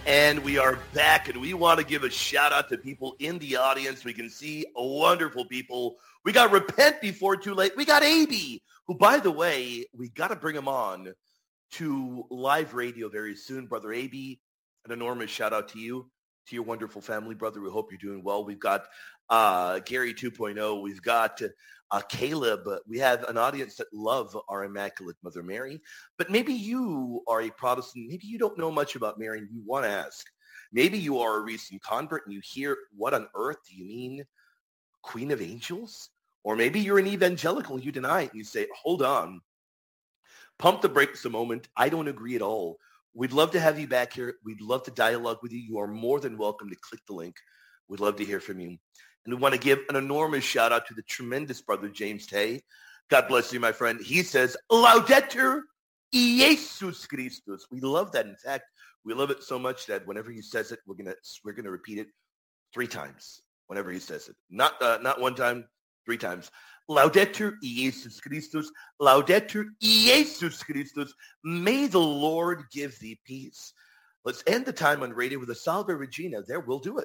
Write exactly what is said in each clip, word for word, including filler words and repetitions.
And we are back, and we want to give a shout out to people in the audience. We can see wonderful people. We got Repent Before Too Late. We got A B, who, by the way, we got to bring him on to live radio very soon. Brother A B, an enormous shout out to you, to your wonderful family, brother. We hope you're doing well. We've got uh, Gary two point oh. We've got uh, Caleb. We have an audience that love our Immaculate Mother Mary. But maybe you are a Protestant. Maybe you don't know much about Mary and you want to ask. Maybe you are a recent convert and you hear, what on earth do you mean, Queen of Angels? Or maybe you're an evangelical, you deny it, and you say, hold on. Pump the brakes a moment. I don't agree at all. We'd love to have you back here. We'd love to dialogue with you. You are more than welcome to click the link. We'd love to hear from you. And we want to give an enormous shout out to the tremendous brother, James Tay. God bless you, my friend. He says, Laudetur Jesus Christus. We love that. In fact, we love it so much that whenever he says it, we're gonna we're gonna repeat it three times. Whenever he says it, not uh, not one time, three times. Laudetur Jesus Christus. Laudetur Jesus Christus. May the Lord give thee peace. Let's end the time on radio with a Salve Regina. There, we'll do it.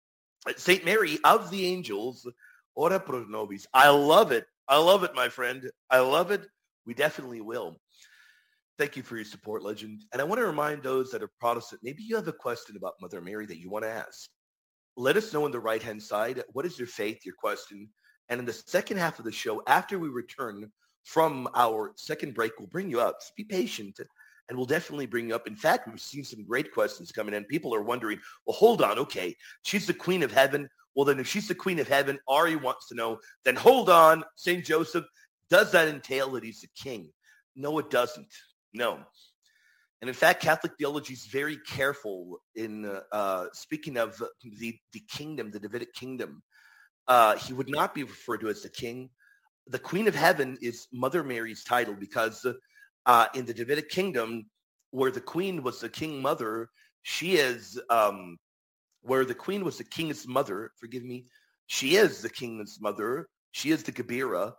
Saint Mary of the Angels, ora pro nobis. I love it. I love it, my friend. I love it. We definitely will. Thank you for your support, legend. And I want to remind those that are Protestant, maybe you have a question about Mother Mary that you want to ask. Let us know on the right-hand side. What is your faith, your question? And in the second half of the show, after we return from our second break, we'll bring you up. Just be patient, and we'll definitely bring you up. In fact, we've seen some great questions coming in. People are wondering, well, hold on. Okay, she's the Queen of Heaven. Well, then if she's the Queen of Heaven, Ari wants to know, then hold on, Saint Joseph, does that entail that he's the king? No, it doesn't. No. And in fact, Catholic theology is very careful in uh, speaking of the, the kingdom, the Davidic kingdom. Uh, he would not be referred to as the king. The Queen of Heaven is Mother Mary's title because uh, in the Davidic kingdom, where the queen was the king mother, she is, um, where the queen was the king's mother, forgive me, she is the king's mother. She is the Gebira,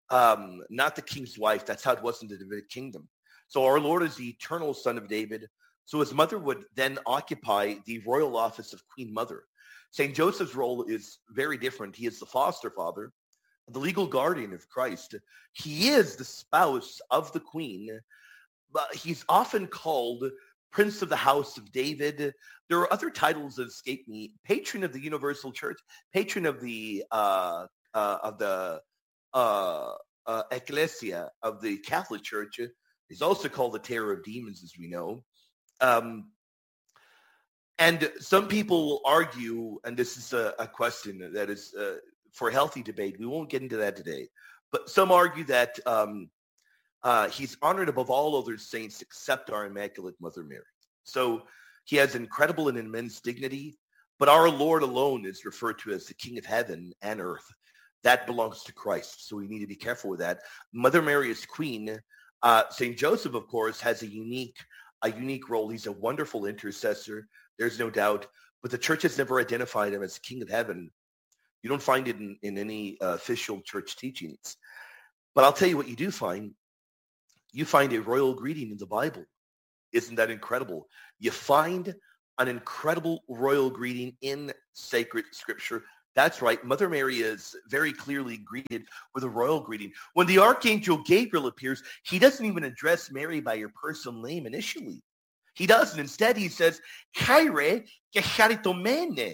um, not the king's wife. That's how it was in the Davidic kingdom. So our Lord is the eternal son of David. So his mother would then occupy the royal office of Queen Mother. Saint Joseph's role is very different. He is the foster father, the legal guardian of Christ. He is the spouse of the queen, but he's often called Prince of the House of David. There are other titles that escape me. Patron of the Universal Church, patron of the uh, uh, of the uh, uh, Ecclesia of the Catholic Church. He's also called the Terror of Demons, as we know. Um, and some people will argue, and this is a, a question that is uh, for healthy debate. We won't get into that today. But some argue that um, uh, he's honored above all other saints except our Immaculate Mother Mary. So he has incredible and immense dignity, but our Lord alone is referred to as the King of Heaven and earth. That belongs to Christ, so we need to be careful with that. Mother Mary is queen. Uh, Saint Joseph, of course, has a unique, a unique role. He's a wonderful intercessor. There's no doubt. But the church has never identified him as King of Heaven. You don't find it in, in any uh, official church teachings. But I'll tell you what you do find. You find a royal greeting in the Bible. Isn't that incredible? You find an incredible royal greeting in sacred scripture. That's right. Mother Mary is very clearly greeted with a royal greeting. When the Archangel Gabriel appears, he doesn't even address Mary by her personal name initially. He doesn't. Instead, he says, Kyrie charitomene.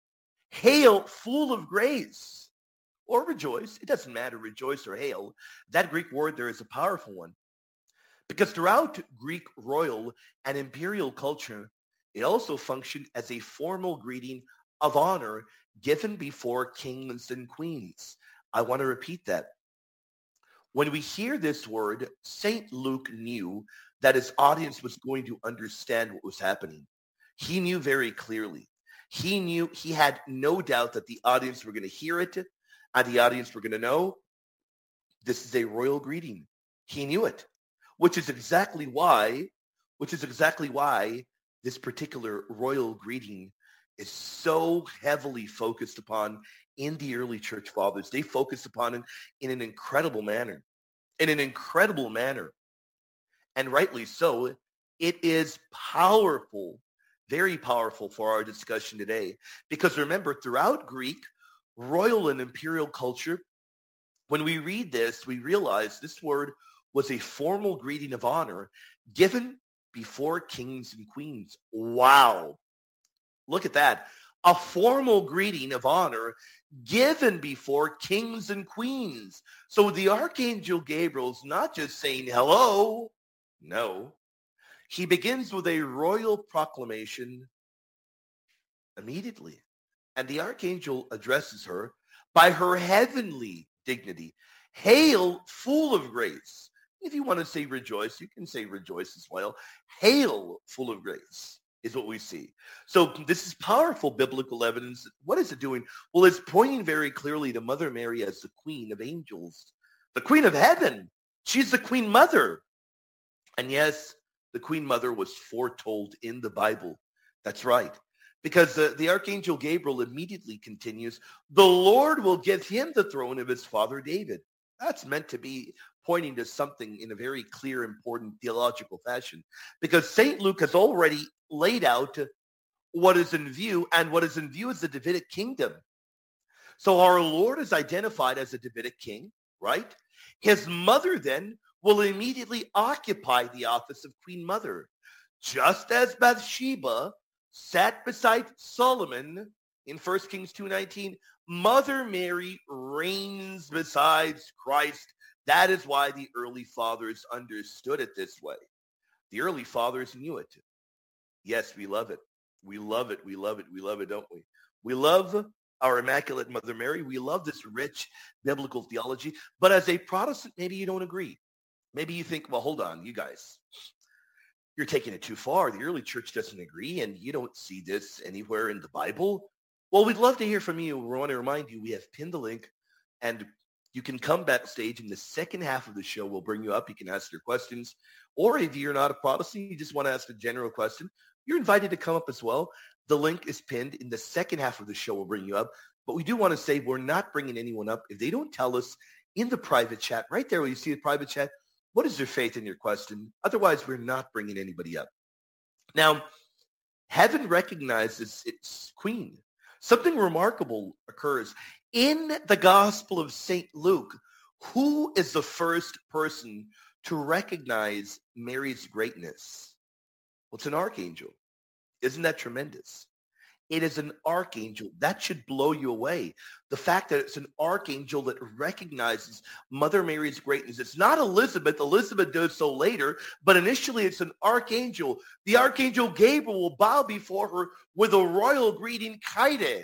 Hail, full of grace. Or rejoice. It doesn't matter, rejoice or hail. That Greek word there is a powerful one. Because throughout Greek royal and imperial culture, it also functioned as a formal greeting of honor given before kings and queens. I want to repeat that. When we hear this word, Saint Luke knew that his audience was going to understand what was happening. He knew very clearly. He knew, he had no doubt that the audience were going to hear it and the audience were going to know this is a royal greeting. He knew it, which is exactly why, which is exactly why this particular royal greeting is so heavily focused upon in the early church fathers. They focused upon it in an incredible manner, in an incredible manner. And rightly so. It is powerful Very powerful for our discussion today. Because remember, throughout Greek, royal and imperial culture, when we read this, we realize this word was a formal greeting of honor given before kings and queens. Wow. Look at that. A formal greeting of honor given before kings and queens. So the Archangel Gabriel's not just saying hello. No. He begins with a royal proclamation immediately. And the Archangel addresses her by her heavenly dignity. Hail, full of grace. If you want to say rejoice, you can say rejoice as well. Hail, full of grace, is what we see. So this is powerful biblical evidence. What is it doing? Well, it's pointing very clearly to Mother Mary as the Queen of Angels, the Queen of Heaven. She's the Queen Mother. And yes, the Queen Mother was foretold in the Bible. That's right. Because the, the Archangel Gabriel immediately continues, the Lord will give him the throne of his father David. That's meant to be pointing to something in a very clear, important theological fashion. Because Saint Luke has already laid out what is in view, and what is in view is the Davidic kingdom. So our Lord is identified as a Davidic king, right? His mother then will immediately occupy the office of Queen Mother, just as Bathsheba sat beside Solomon in First Kings two nineteen. Mother Mary reigns beside Christ. That is why the early fathers understood it this way. The early fathers knew it. Yes, we love it. We love it. We love it. We love it, don't we? We love our Immaculate Mother Mary. We love this rich biblical theology. But as a Protestant, maybe you don't agree. Maybe you think, well, hold on, you guys. You're taking it too far. The early church doesn't agree, and you don't see this anywhere in the Bible. Well, we'd love to hear from you. We want to remind you, we have pinned the link, and you can come backstage in the second half of the show. We'll bring you up. You can ask your questions. Or if you're not a Protestant, you just want to ask a general question, you're invited to come up as well. The link is pinned. In the second half of the show, we'll bring you up. But we do want to say we're not bringing anyone up if they don't tell us in the private chat, right there where you see the private chat, what is your faith in your question? Otherwise, we're not bringing anybody up. Now, heaven recognizes its queen. Something remarkable occurs. In the Gospel of Saint Luke, who is the first person to recognize Mary's greatness? Well, it's an archangel. Isn't that tremendous? It is an archangel. That should blow you away. The fact that it's an archangel that recognizes Mother Mary's greatness. It's not Elizabeth. Elizabeth does so later, but initially it's an archangel. The Archangel Gabriel will bow before her with a royal greeting, Kyrie.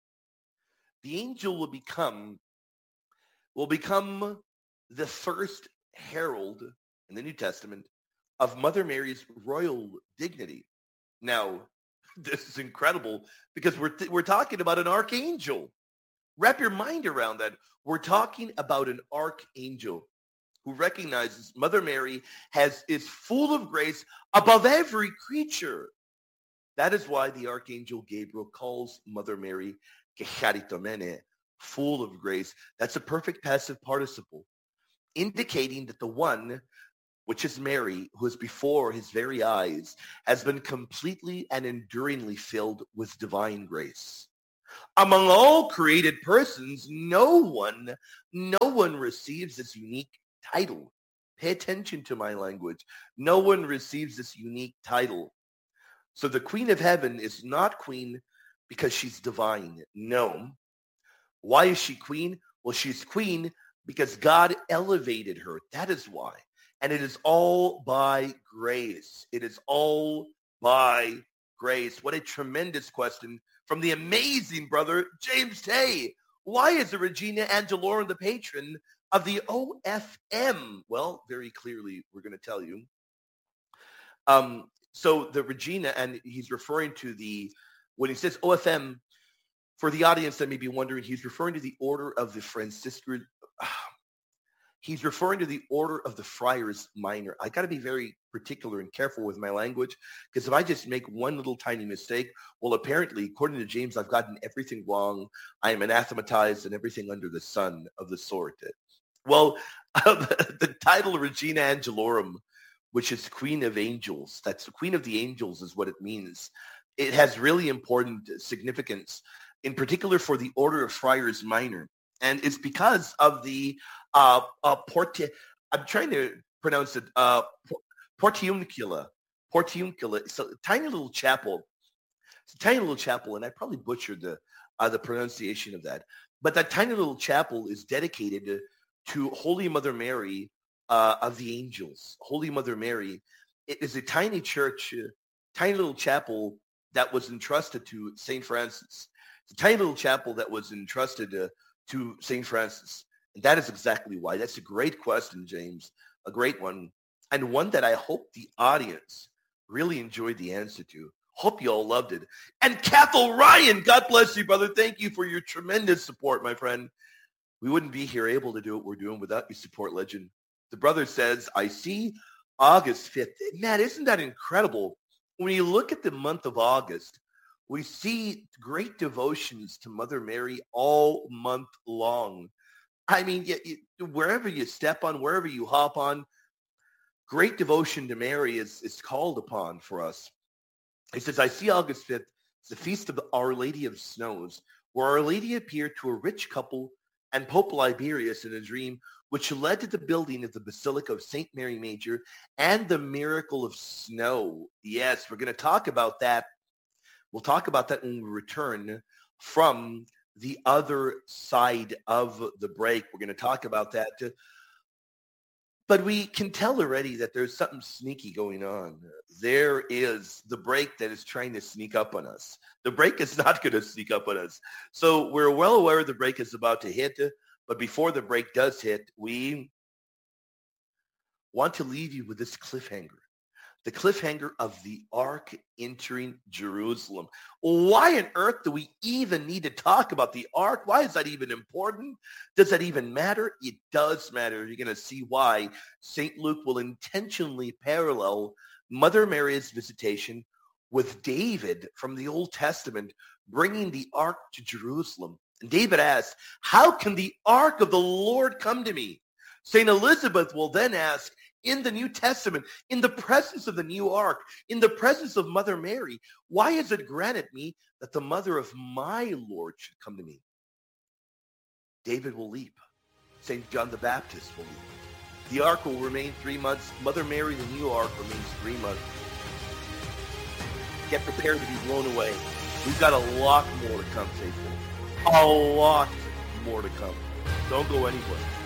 The angel will become, will become the first herald in the New Testament of Mother Mary's royal dignity. Now, this is incredible because we're th- we're talking about an archangel. Wrap your mind around that. We're talking about an archangel who recognizes Mother Mary has is full of grace above every creature. That is why the Archangel Gabriel calls Mother Mary Kecharitomene, full of grace. That's a perfect passive participle, indicating that the one, which is Mary, who is before his very eyes, has been completely and enduringly filled with divine grace. Among all created persons, no one, no one receives this unique title. Pay attention to my language. No one receives this unique title. So the Queen of Heaven is not queen because she's divine. No. Why is she queen? Well, she's queen because God elevated her. That is why. And it is all by grace. It is all by grace. What a tremendous question from the amazing brother, James Tay. Why is the Regina Angelorum the patron of the O F M? Well, very clearly, we're going to tell you. Um, so the Regina, and he's referring to the, when he says O F M, for the audience that may be wondering, he's referring to the Order of the Franciscan. He's referring to the Order of the Friars Minor. I got to be very particular and careful with my language, because if I just make one little tiny mistake, well, apparently, according to James, I've gotten everything wrong. I am anathematized and everything under the sun of the sort. Well, the title Regina Angelorum, which is Queen of Angels, that's the Queen of the Angels is what it means. it has really important significance, in particular for the Order of Friars Minor. And it's because of the uh, uh, Porti- I'm trying to pronounce it, uh, Portiuncula. Portiuncula. It's a tiny little chapel. It's a tiny little chapel, and I probably butchered the uh, the pronunciation of that. But that tiny little chapel is dedicated to, to Holy Mother Mary uh, of the Angels. Holy Mother Mary. It is a tiny church, uh, tiny little chapel that was entrusted to Saint Francis. It's a tiny little chapel that was entrusted to, to Saint Francis. And that is exactly why. That's a great question, James. A great one. And one that I hope the audience really enjoyed the answer to. Hope you all loved it. And Cathal Ryan, God bless you, brother. Thank you for your tremendous support, my friend. We wouldn't be here able to do what we're doing without your support, legend. The brother says, I see August fifth. Man, isn't that incredible? When you look at the month of August, we see great devotions to Mother Mary all month long. I mean, you, you, wherever you step on, wherever you hop on, great devotion to Mary is, is called upon for us. He says, I see August fifth, it's the feast of Our Lady of Snows, where Our Lady appeared to a rich couple and Pope Liberius in a dream, which led to the building of the Basilica of Saint Mary Major and the miracle of snow. Yes, we're going to talk about that. We'll talk about that when we return from the other side of the break. We're going to talk about that. But we can tell already that there's something sneaky going on. There is the break that is trying to sneak up on us. The break is not going to sneak up on us. So we're well aware the break is about to hit. But before the break does hit, we want to leave you with this cliffhanger. The cliffhanger of the Ark entering Jerusalem. Why on earth do we even need to talk about the Ark? Why is that even important? Does that even matter? It does matter. You're going to see why Saint Luke will intentionally parallel Mother Mary's visitation with David from the Old Testament bringing the Ark to Jerusalem. And David asks, how can the Ark of the Lord come to me? Saint Elizabeth will then ask, in the New Testament, in the presence of the new Ark, in the presence of Mother Mary, why is it granted me that the mother of my Lord should come to me? David will leap. Saint John the Baptist will leap. The Ark will remain three months. Mother Mary, the new Ark, remains three months. Get prepared to be blown away. We've got a lot more to come, faithful. A lot more to come. Don't go anywhere.